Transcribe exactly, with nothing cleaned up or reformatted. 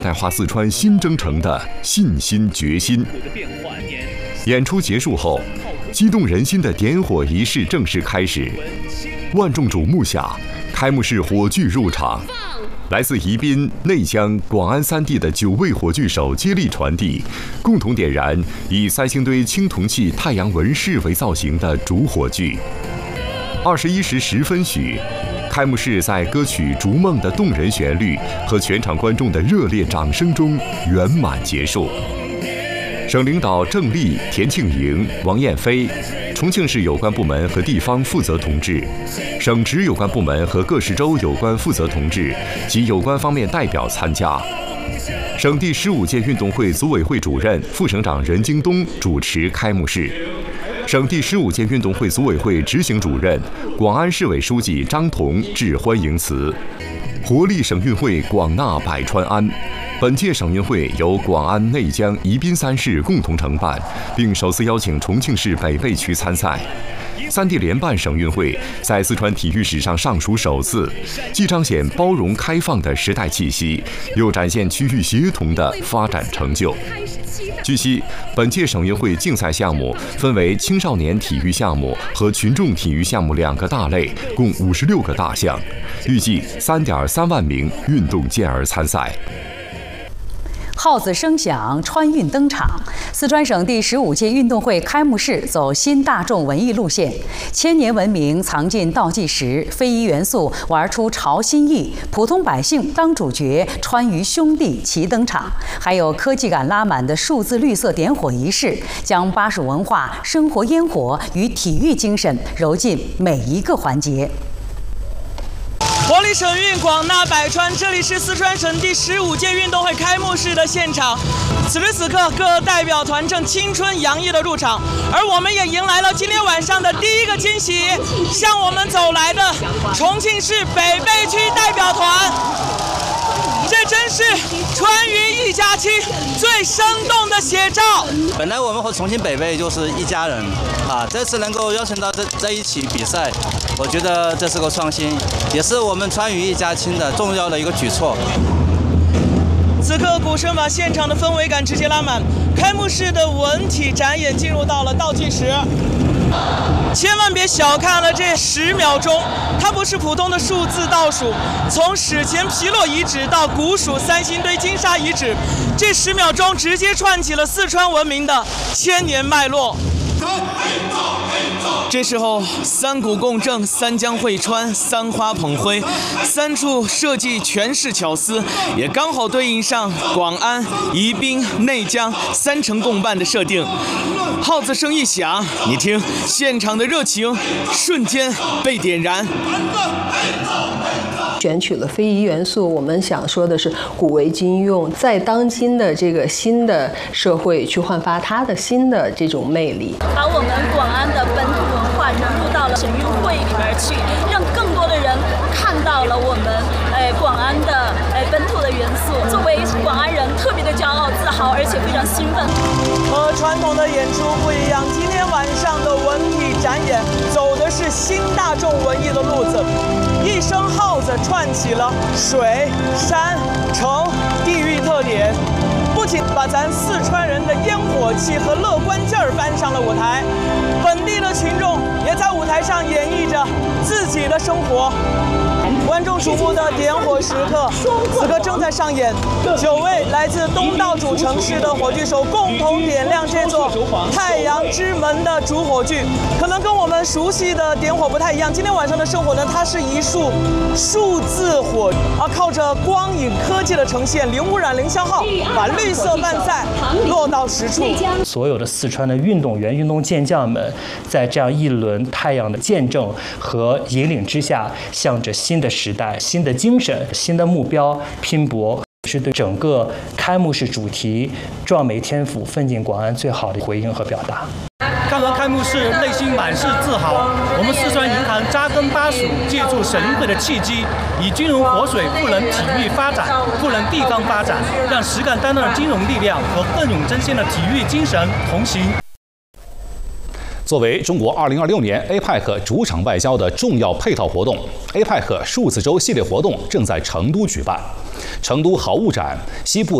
代化四川新征程的信心决心。演出结束后，激动人心的点火仪式正式开始。万众瞩目下，开幕式火炬入场，来自宜宾、内江、广安三地的九位火炬手接力传递，共同点燃以三星堆青铜器太阳纹饰为造型的主火炬。二十一时十分许，开幕式在歌曲《逐梦》的动人旋律和全场观众的热烈掌声中圆满结束。省领导郑丽、田庆莹、王艳飞，重庆市有关部门和地方负责同志，省直有关部门和各市州有关负责同志及有关方面代表参加。省第十五届运动会组委会主任、副省长任京东主持开幕式。省第十五届运动会组委会执行主任、广安市委书记张彤致欢迎词。活力省运会广纳百川安。本届省运会由广安、内江、宜宾三市共同承办，并首次邀请重庆市北碚区参赛。三地联办省运会在四川体育史上尚属首次，既彰显包容开放的时代气息，又展现区域协同的发展成就。据悉，本届省运会竞赛项目分为青少年体育项目和群众体育项目两个大类，共五十六个大项，预计三点三万名运动健儿参赛。 号子声响，川运登场。四川省第十五届运动会开幕式走新大众文艺路线，千年文明藏进倒计时，非遗元素玩出潮新意，普通百姓当主角，川渝兄弟齐登场。还有科技感拉满的数字绿色点火仪式，将巴蜀文化、生活烟火与体育精神揉进每一个环节。 活力省运广纳百川，这里是四川省第十五届运动会开幕式的现场。此时此刻，各代表团正青春洋溢的入场，而我们也迎来了今天晚上的第一个惊喜，向我们走来的重庆市北碚区代表团。这真是川渝一家亲最生动的写照。 本来我们和重庆北碚就是一家人啊，这次能够邀请到这在一起比赛，我觉得这是个创新，也是我们川渝一家亲的重要的一个举措。 此刻鼓声把现场的氛围感直接拉满，开幕式的文体展演进入到了倒计时。千万别小看了这十秒钟，它不是普通的数字倒数。从史前皮洛遗址到古蜀三星堆金沙遗址，这十秒钟直接串起了四川文明的千年脉络。这时候，三股共振，三江汇川，三花捧辉，三处设计全是巧思，也刚好对应上广安、宜宾、内江三城共办的设定。号子声一响，你听，现场的热情瞬间被点燃。 选取了非遗元素，我们想说的是古为今用，在当今的这个新的社会去焕发它的新的这种魅力， 把我们广安的本土文化融入到了省运会里边去，让更多的人看到了我们呃广安的呃本土的元素。作为广安人，特别的骄傲、自豪，而且非常兴奋。 和传统的演出不一样，今天晚上的文体展演走的是新大众文艺的路子，一声号子串起了水、山、城地域特点，不仅把咱四川人的烟火气和乐观劲儿搬上了舞台，本地的群众也在舞台上演绎着自己的生活。万众瞩目的点火时刻，此刻正在上演。九位来自东道主城市的火炬手共同点亮这座太阳之门的主火炬。可能跟我们熟悉的点火不太一样，今天晚上的生火呢，它是一束数字火，而靠着光影科技的呈现，零污染、零消耗，把绿色万载落到实处。 所有的四川的运动员、运动健将们，在这样一轮太阳的见证和引领之下，向着新的时代、新的精神、新的目标拼搏，是对整个开幕式主题“壮美天府，奋进广安”最好的回应和表达。 看完开幕式，内心满是自豪。我们四川银行扎根巴蜀，借助省运会的契机，以金融活水赋能体育发展，赋能地方发展，让实干担当的金融力量和奋勇争先的体育精神同行。 作为中国二零二六年 A P E C 主场外交的重要配套活动 ，A P E C 数字周系列活动正在成都举办。成都好物展、西部